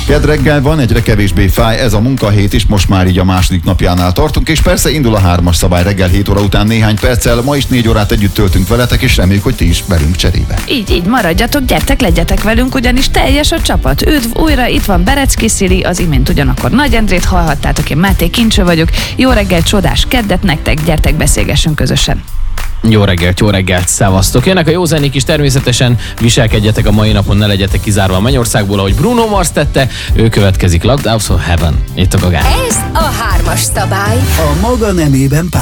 Kedd reggel van, egyre kevésbé fáj, ez a munkahét is, most már így a második napjánál tartunk, és persze indul a 3-as szabály reggel 7 óra után néhány perccel, ma is 4 órát együtt töltünk veletek, és reméljük, hogy ti is velünk cserébe. Így, maradjatok, gyertek, legyetek velünk, ugyanis teljes a csapat. Üdv, újra itt van Berecki Szili, az imént ugyanakkor Nagy Endrét hallhattátok, én Máté Kincső vagyok. Jó reggelt, csodás keddet nektek, gyertek, beszélgessünk közösen. Jó reggelt, szevasztok! Jönnek a jó zenék is, természetesen viselkedjetek a mai napon, ne legyetek kizárva a Mennyországból, ahogy Bruno Mars tette, ő következik, Locked Out of Heaven. Itt a Gagán. Ez a 3-as szabály. A maga nemében